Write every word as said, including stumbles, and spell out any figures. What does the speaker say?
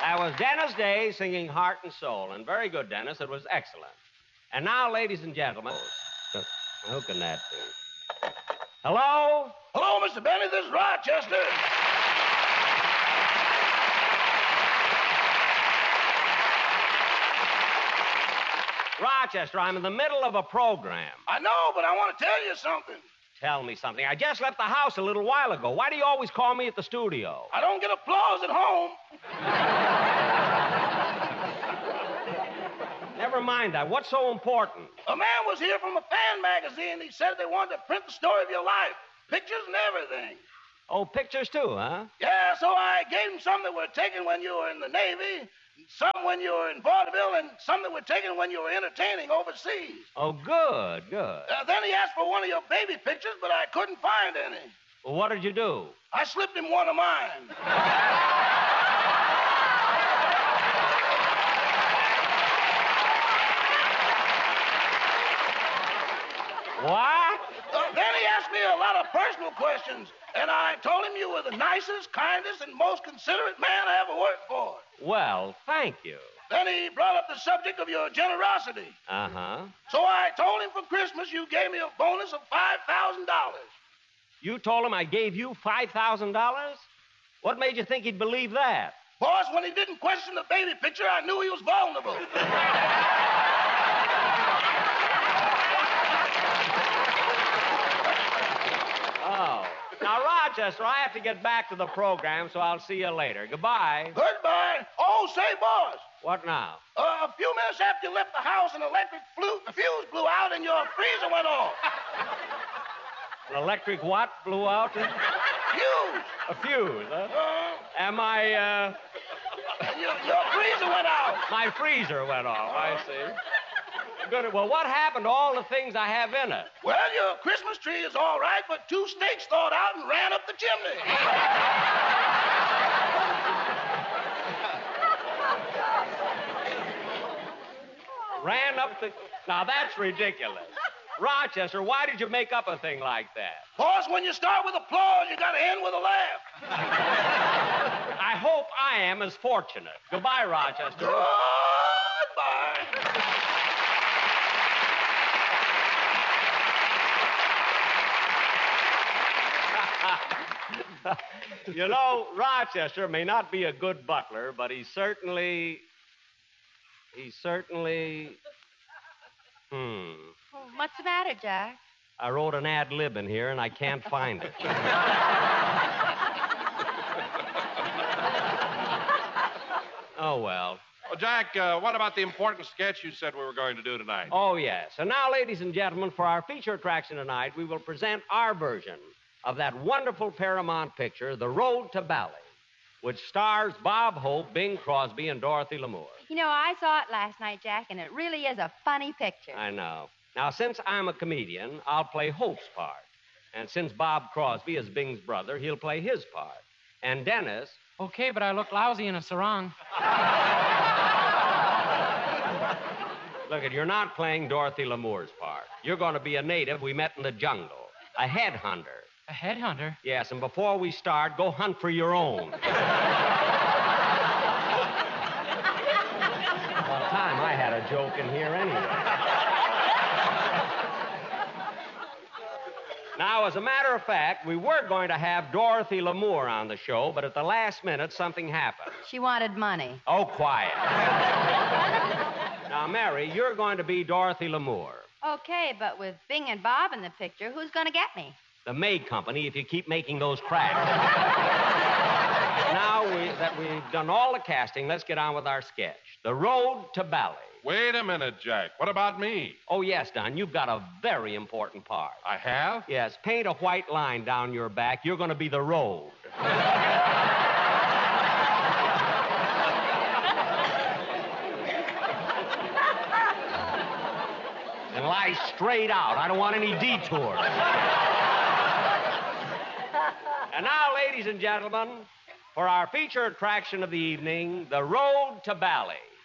That was Dennis Day singing Heart and Soul. And very good, Dennis. It was excellent. And now, ladies and gentlemen, who can that be? Hello? Hello, Mister Benny. This is Rochester. Rochester, I'm in the middle of a program. I know, but I want to tell you something. Tell me something. I just left the house a little while ago. Why do you always call me at the studio? I don't get applause at home. Never mind that. What's so important? A man was here from a fan magazine. He said they wanted to print the story of your life. Pictures and everything. Oh, pictures too, huh? Yeah, so I gave him some that were taken when you were in the Navy, some when you were in vaudeville, and some that were taken when you were entertaining overseas. Oh, good, good. Uh, then he asked for one of your baby pictures, but I couldn't find any. Well, what did you do? I slipped him one of mine. What? Uh, then he asked me a lot of personal questions, and I told him you were the nicest, kindest, and most considerate man I ever worked for. Well, thank you. Then he brought up the subject of your generosity. Uh-huh. So I told him for Christmas you gave me a bonus of five thousand dollars. You told him I gave you five thousand dollars? What made you think he'd believe that? Boss, when he didn't question the baby picture, I knew he was vulnerable. Oh. Now, Rochester, I have to get back to the program, so I'll see you later. Goodbye. Goodbye. Oh, say, boss. What now? Uh, a few minutes after you left the house, an electric flu- fuse blew out and your freezer went off. An electric what blew out? Fuse. A fuse, huh? Uh, Am I, uh... your, your freezer went out. My freezer went off, I see. Good. Well, what happened to all the things I have in it? Well, your Christmas tree is all right, but two snakes thawed out and ran up the chimney. Ran up the... Now, that's ridiculous. Rochester, why did you make up a thing like that? Boss, when you start with applause, you gotta end with a laugh. I hope I am as fortunate. Goodbye, Rochester. Goodbye. You know, Rochester may not be a good butler, but he certainly... He certainly... Hmm. Oh, what's the matter, Jack? I wrote an ad lib in here, and I can't find it. Oh, well. Well, Jack, uh, what about the important sketch you said we were going to do tonight? Oh, yes. And now, ladies and gentlemen, for our feature attraction tonight, we will present our version of that wonderful Paramount picture, The Road to Bali, which stars Bob Hope, Bing Crosby, and Dorothy Lamour. You know, I saw it last night, Jack, and it really is a funny picture. I know. Now, since I'm a comedian, I'll play Hope's part. And since Bob Crosby is Bing's brother, he'll play his part. And Dennis... Okay, but I look lousy in a sarong. Look, it, you're not playing Dorothy Lamour's part. You're going to be a native we met in the jungle, a headhunter. A headhunter? Yes, and before we start, go hunt for your own. About time I had a joke in here anyway. Now, as a matter of fact, we were going to have Dorothy Lamour on the show, but at the last minute, something happened. She wanted money. Oh, quiet. Now, Mary, you're going to be Dorothy Lamour. Okay, but with Bing and Bob in the picture, who's going to get me? The maid company, if you keep making those cracks. Now we, that we've done all the casting, let's get on with our sketch. The Road to Bali. Wait a minute, Jack. What about me? Oh, yes, Don, you've got a very important part. I have? Yes, paint a white line down your back. You're going to be the road. And lie straight out. I don't want any detours. And now, ladies and gentlemen, for our feature attraction of the evening, The Road to Bali.